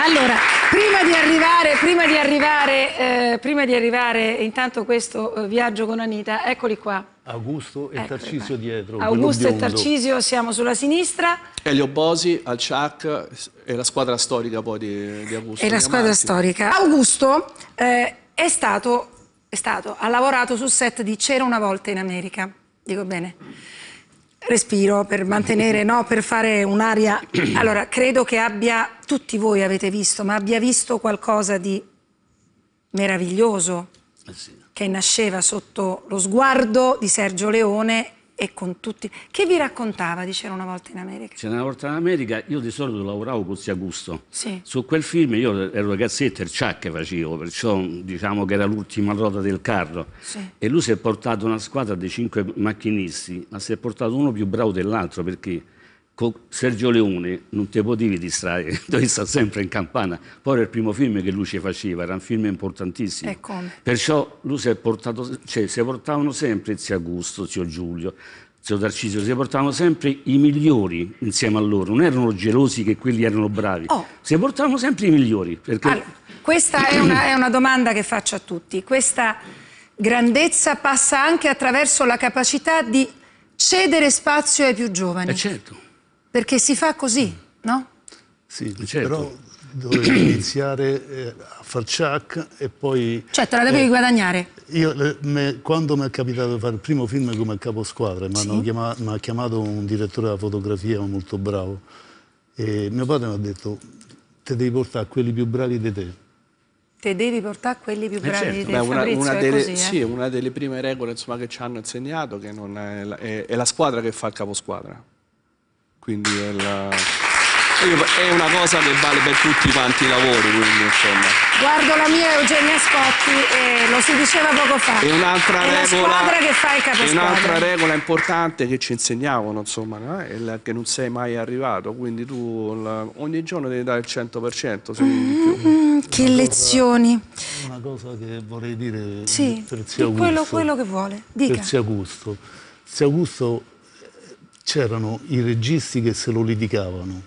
Allora, prima di arrivare intanto questo viaggio con Anita, eccoli qua. Augusto e Tarcisio dietro. Augusto e Tarcisio, siamo sulla sinistra. Elio Bosi, al Chuck e la squadra storica poi di Augusto. E la squadra storica. Augusto ha lavorato sul set di C'era una volta in America. Dico bene? Respiro per mantenere, no, per fare un'aria. Allora, credo che tutti voi avete visto, ma abbia visto qualcosa di meraviglioso che nasceva sotto lo sguardo di Sergio Leone e con tutti. Che vi raccontava di C'era una volta in America? C'era una volta in America, io di solito lavoravo con zia Gusto. Sì. Su quel film io ero ragazzetto, il Chuck facevo, perciò diciamo che era l'ultima ruota del carro. Sì. E lui si è portato una squadra di 5 macchinisti, ma si è portato uno più bravo dell'altro, perché con Sergio Leone non ti potevi distrarre, dovevi stare sempre in campana. Poi era il primo film che lui ci faceva, era un film importantissimo. E come? Perciò lui si è portato, cioè si portavano sempre zio Augusto, zio Giulio, zio Tarcisio, si portavano sempre i migliori insieme a loro, non erano gelosi che quelli erano bravi, si portavano sempre i migliori. Perché... Allora, questa è una domanda che faccio a tutti. Questa grandezza passa anche attraverso la capacità di cedere spazio ai più giovani. Certo. Perché si fa così, no? Sì, certo. Però dovevi iniziare a far Chuck e poi... Cioè, te la devi guadagnare. Quando mi è capitato di fare il primo film come caposquadra, mi ha chiamato un direttore della fotografia molto bravo e mio padre mi ha detto: te devi portare a quelli più bravi di te. Te devi portare a quelli più bravi di te. Beh, Fabrizio, una delle prime regole, insomma, che ci hanno insegnato che non è la squadra che fa il caposquadra. Quindi è una cosa che vale per tutti quanti i lavori, quindi insomma. Guardo la mia Eugenia Scotti e lo si diceva poco fa. È un'altra regola, la squadra che fa il caposquadra. È un'altra regola importante che ci insegnavano, insomma, no? È che non sei mai arrivato, quindi tu ogni giorno devi dare il 100%, se non di più. Che lezioni. Una cosa che vorrei dire per zio Augusto. Quello che vuole. Dica. Per zio Augusto. Zio Augusto, c'erano i registi che se lo litigavano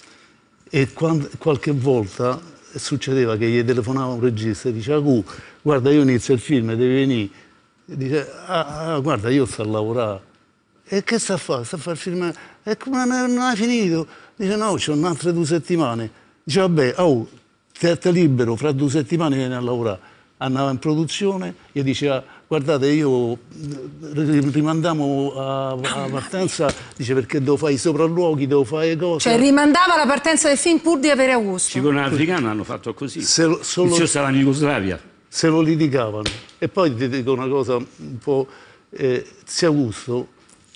e qualche volta succedeva che gli telefonava un regista e diceva: guarda, io inizio il film, devi venire. E dice: guarda, io sto a lavorare. E che sta a fare? Sta a fare il film? E come non hai finito? Dice: no, c'ho un'altre 2 settimane. Dice: vabbè, te libero, fra 2 settimane vieni a lavorare. Andava in produzione, gli diceva: guardate, io rimandiamo a partenza, dice, perché devo fare i sopralluoghi, devo fare cose. Cioè rimandava la partenza del film pur di avere Augusto. Ciclone africano hanno fatto così. Io stavo in Jugoslavia. Se lo litigavano. E poi ti dico una cosa un po'. Zio Augusto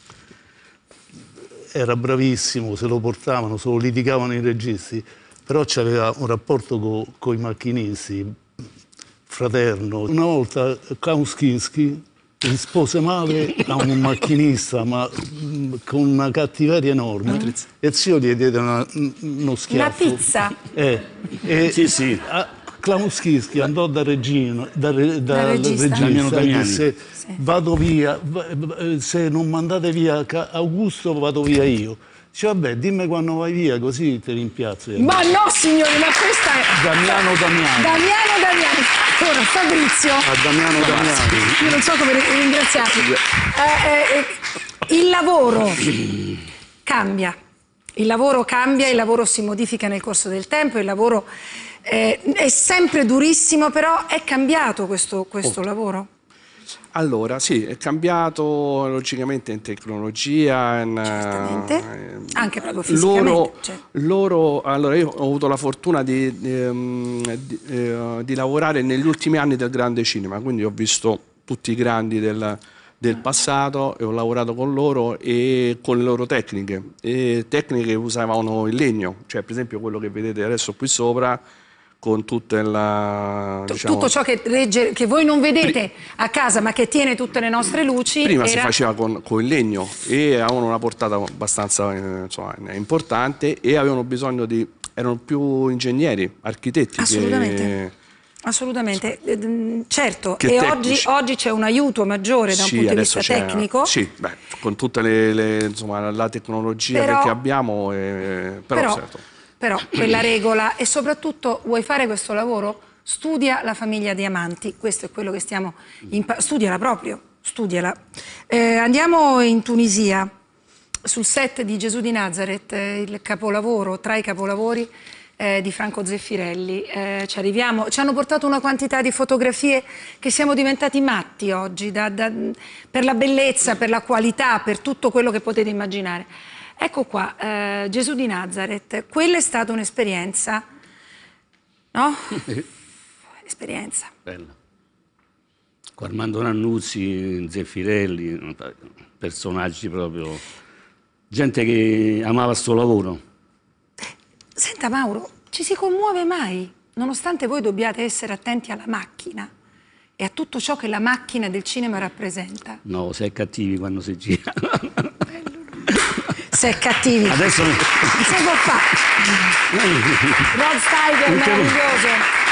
era bravissimo, se lo portavano, se lo litigavano i registi, però c'aveva un rapporto con i macchinisti fraterno. Una volta Klaus Kinski rispose male a un macchinista, ma con una cattiveria enorme, e zio gli diede uno schiaffo. Una pizza? Sì. Klaus Kinski andò dal regista e disse: vado via, se non mandate via Augusto vado via io. Dice: vabbè, dimmi quando vai via, così ti rimpiazzo. Ma no, signori, ma questa è... Damiano. Ora, Fabrizio. Damiano. Io non so come ringraziarti. Il lavoro cambia. Il lavoro si modifica nel corso del tempo, il lavoro è sempre durissimo, però è cambiato questo lavoro? Allora, sì, è cambiato logicamente in tecnologia. Certamente, anche proprio fisicamente. Allora, io ho avuto la fortuna di lavorare negli ultimi anni del grande cinema, quindi ho visto tutti i grandi del passato e ho lavorato con loro e con le loro tecniche. E tecniche che usavano il legno, cioè per esempio quello che vedete adesso qui sopra, con tutta tutto ciò che voi non vedete a casa ma che tiene tutte le nostre luci. Prima si faceva con il legno e avevano una portata abbastanza importante e avevano bisogno erano più ingegneri, architetti. Assolutamente, certo, e oggi c'è un aiuto maggiore da un punto di vista tecnico. Sì, con tutta la tecnologia che abbiamo, però certo. però quella regola, e soprattutto vuoi fare questo lavoro? Studia la famiglia Diamanti, questo è quello che stiamo studiala proprio, studiala. Andiamo in Tunisia, sul set di Gesù di Nazareth, il capolavoro, tra i capolavori di Franco Zeffirelli. Ci arriviamo, ci hanno portato una quantità di fotografie che siamo diventati matti oggi, per la bellezza, per la qualità, per tutto quello che potete immaginare. Ecco qua, Gesù di Nazareth, quella è stata un'esperienza, no? Esperienza. Bella. Con Armando Nannuzzi, Zeffirelli, personaggi proprio, gente che amava sto lavoro. Senta Mauro, ci si commuove mai, nonostante voi dobbiate essere attenti alla macchina e a tutto ciò che la macchina del cinema rappresenta? No, sei cattivi quando si gira. Se è cattivi. Adesso non si può fare. Rod Steiger, meraviglioso.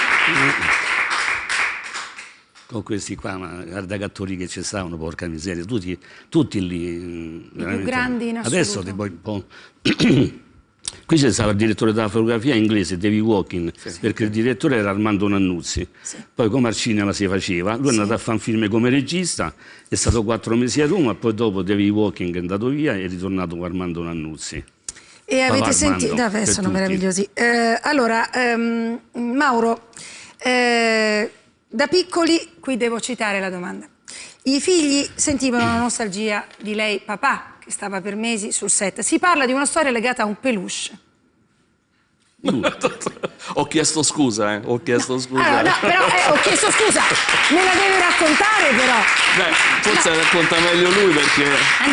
Con questi qua, ma guarda che attori che ci stavano, porca miseria, tutti lì. I più grandi in assoluto. Adesso ti poi un po'. Qui c'è stato il direttore della fotografia inglese, David Walking, perché il direttore era Armando Nannuzzi. Sì. Poi come al cinema si faceva, lui è andato a fare un film come regista, è stato 4 mesi a Roma, poi dopo David Walking è andato via e è ritornato con Armando Nannuzzi. E avete sentito? Sono meravigliosi. Allora, Mauro, da piccoli, qui devo citare la domanda, i figli sentivano la nostalgia di lei, papà, che stava per mesi sul set. Si parla di una storia legata a un peluche. Ho chiesto scusa, ho chiesto scusa. Allora, no, però ho chiesto scusa, me la deve raccontare però. Beh, forse racconta meglio lui perché...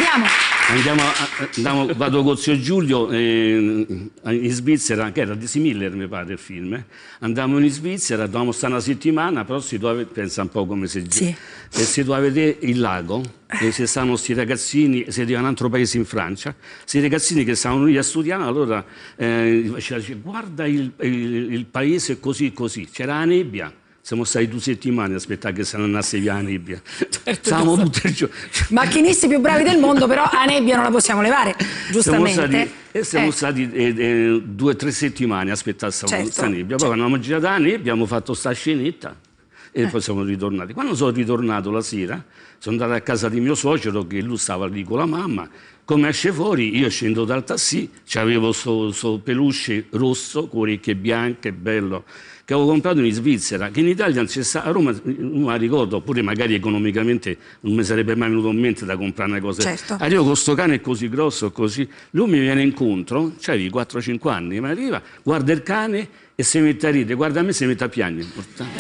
Vado con zio Giulio in Svizzera, che era di Miller mi pare il film. Andammo in Svizzera, dovevamo stare una settimana, però si doveva, pensa un po' come se si doveva vedere il lago, e se stavano questi ragazzini, si vedeva un altro paese in Francia, questi ragazzini che stavano lì a studiare, allora faceva, guarda il paese così, c'era la nebbia. Siamo stati 2 settimane a aspettare che se ne andasse via la nebbia. Stavamo tutti i giorni. Macchinisti più bravi del mondo, però la nebbia non la possiamo levare, giustamente. Siamo stati 2 o 3 settimane a aspettare questa nebbia. Poi quando abbiamo girato la nebbia abbiamo fatto sta scenetta e poi siamo ritornati. Quando sono ritornato la sera, sono andato a casa di mio suocero, che lui stava lì con la mamma. Come esce fuori, io scendo dal taxi, c'avevo sto peluche rosso con orecchie bianche, bello, che avevo comprato in Svizzera, che in Italia non c'è stato, a Roma non la ricordo, oppure magari economicamente non mi sarebbe mai venuto in mente da comprare una cosa. Certo. Arrivo con sto cane così grosso, così, lui mi viene incontro, c'avevi 4-5 anni, mi arriva, guarda il cane e si mette a ridere, guarda me e si mette a piangere.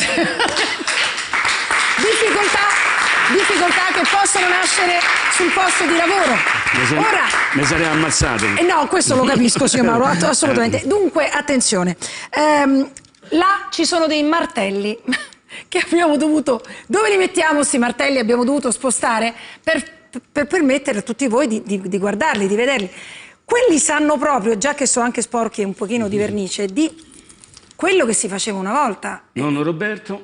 Difficoltà che possono nascere sul posto di lavoro. Ora mi sarei ammazzato. No, questo lo capisco, signor Mauro, assolutamente. Dunque, attenzione, là ci sono dei martelli che abbiamo dovuto... Dove li mettiamo questi martelli? Abbiamo dovuto spostare per permettere a tutti voi di guardarli, di vederli. Quelli sanno proprio, già che sono anche sporchi e un pochino di vernice, di quello che si faceva una volta. Nonno Roberto,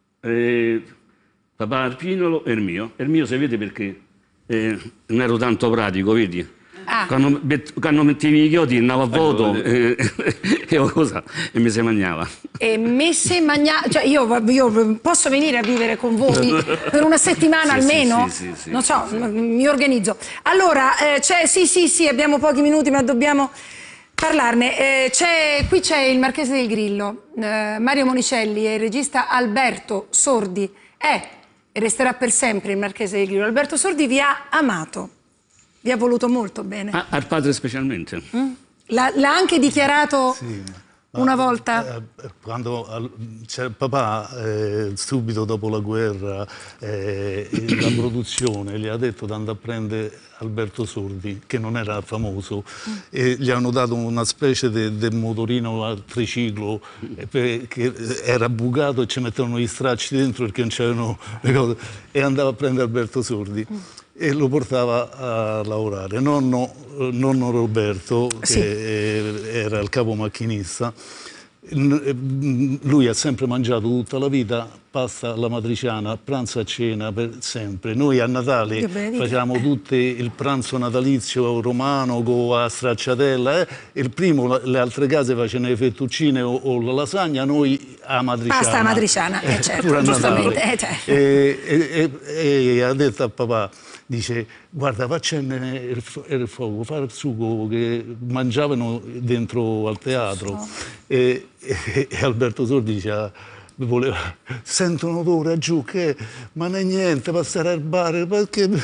papà Arpinolo e il mio. E il mio si vede perché non ero tanto pratico, vedi? Quando mettevi i chiodi andavo a vuoto e mi si mangiava. E me se mangiava, cioè io posso venire a vivere con voi per una settimana almeno? Sì. Non so, mi organizzo. Allora, sì, abbiamo pochi minuti ma dobbiamo parlarne. Qui c'è il Marchese del Grillo, Mario Monicelli e il regista Alberto Sordi. E resterà per sempre il Marchese del Grillo. Alberto Sordi vi ha amato. Vi ha voluto molto bene. Al padre specialmente. L'ha anche dichiarato una volta? Quando papà, subito dopo la guerra, la produzione gli ha detto di andare a prendere Alberto Sordi, che non era famoso, e gli hanno dato una specie di motorino a triciclo che era bucato e ci mettevano gli stracci dentro perché non c'erano le cose, e andava a prendere Alberto Sordi. E lo portava a lavorare. Nonno Roberto, che era il capo macchinista, lui ha sempre mangiato tutta la vita pasta alla matriciana, a pranzo, a cena, per sempre. Noi a Natale Dio benedicte. facciamo tutto il pranzo natalizio romano con la stracciatella, e il primo, le altre case facevano le fettuccine o la lasagna, noi a matriciana. Pasta alla matriciana, certo, Pure a giustamente. Natale. Certo. E ha detto a papà, dice, guarda, fa accendere il fuoco, fa il sugo che mangiavano dentro al teatro. E Alberto Sordi diceva, sento un odore giù, che ma non è niente, passare al bar, perché... e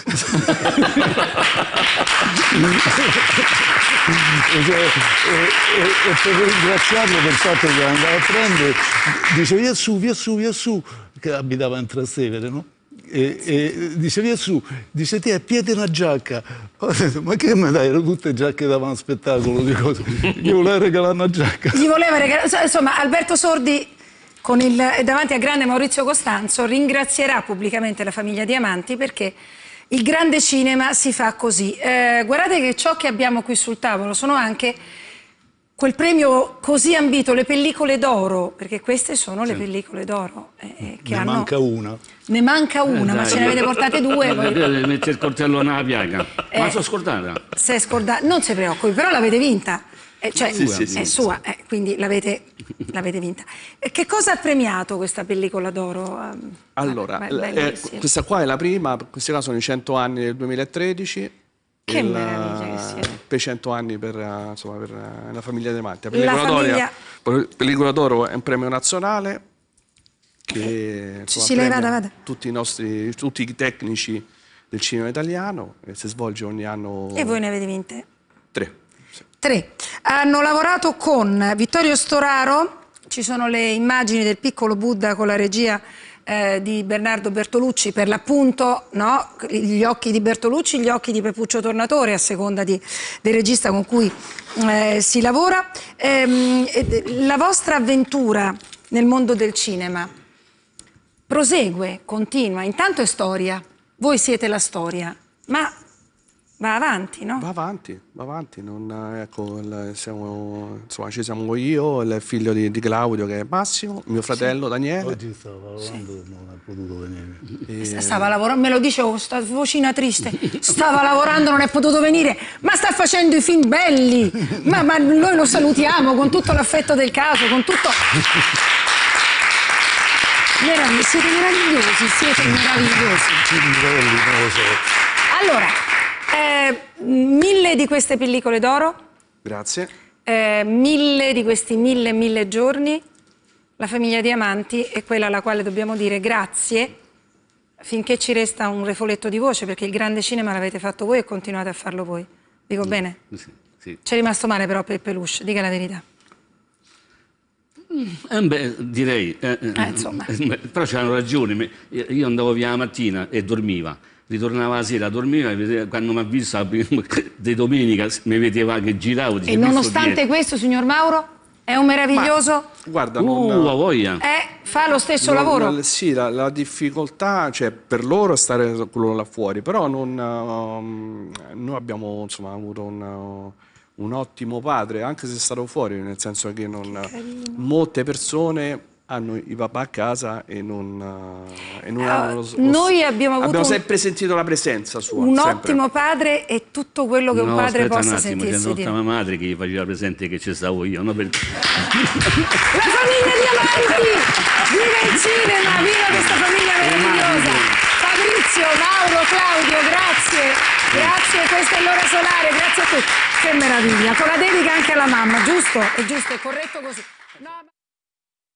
per ringraziarlo per il fatto che andava a prendere, dice via su, che abitava in Trastevere, no? E dice via su, dice ti è piede una giacca. Ho detto, ma che me dai, erano tutte giacche da un spettacolo di cose. Gli voleva regalare una giacca. Gli voleva regalare, insomma, Alberto Sordi davanti a grande Maurizio Costanzo ringrazierà pubblicamente la famiglia Diamanti, perché il grande cinema si fa così. Guardate che ciò che abbiamo qui sul tavolo sono anche quel premio così ambito, le pellicole d'oro, perché queste sono le pellicole d'oro. Ne manca una. Ne manca una, ma ce ne avete portate due. Mette il coltello nella piaga. Ma sono scordata. Se è scordata, non si preoccupi, però l'avete vinta. Cioè, Sì. è sua, quindi l'avete vinta. Che cosa ha premiato questa pellicola d'oro? Allora, Bellissima. questa qua è la prima, questi qua sono i 100 anni del 2013. Che meraviglia che sia. Per 100 anni per la famiglia Diamanti. La Pellicola d'oro è un premio nazionale che insomma, Sì, lei premia vada. tutti i tecnici del cinema italiano, e si svolge ogni anno. E voi ne avete vinte? 3. Sì. 3. Hanno lavorato con Vittorio Storaro, ci sono le immagini del piccolo Buddha con la regia di Bernardo Bertolucci, per l'appunto, no? Gli occhi di Bertolucci, gli occhi di Pepuccio Tornatore, a seconda del regista con cui si lavora. La vostra avventura nel mondo del cinema prosegue, continua, intanto è storia, voi siete la storia, ma va avanti, no? Va avanti, ecco, ci siamo io, il figlio di Claudio che è Massimo, mio fratello Daniele. Oggi stava lavorando e non ha potuto venire. Stava lavorando, me lo dicevo, sta vocina triste, stava lavorando, non è potuto venire, ma sta facendo i film belli, ma noi lo salutiamo con tutto l'affetto del caso, con tutto... Siete meravigliosi. Non lo so. Allora, 1000 di queste pellicole d'oro, Grazie. 1000 di questi 1000 giorni, la famiglia Diamanti è quella alla quale dobbiamo dire grazie finché ci resta un refoletto di voce, perché il grande cinema l'avete fatto voi e continuate a farlo voi. Dico bene? Sì. Ci è rimasto male però per Peluche, dica la verità. Direi, insomma. Però c'hanno ragione, io andavo via la mattina e dormiva, ritornava la sera, dormiva, e quando mi ha visto di domenica mi vedeva che giravo. E nonostante questo, signor Mauro, è un meraviglioso... Guarda, a voglia. Fa lo stesso lavoro. Sì, la difficoltà, cioè per loro è stare quello là fuori, però noi abbiamo insomma avuto un ottimo padre, anche se è stato fuori, nel senso che molte persone hanno i papà a casa e non hanno noi abbiamo sempre sentito la presenza sua. Un sempre. ottimo padre è tutto quello che un padre possa sentirsi dire. C'è mia madre che gli faceva presente che ci stavo io, no? La famiglia Diamanti! Viva il cinema! Viva questa famiglia meravigliosa! Fabrizio, Mauro, Claudio, grazie! Grazie, questa è l'ora solare, grazie a tutti! Che meraviglia! Con la dedica anche alla mamma, giusto? È giusto, è corretto così. No,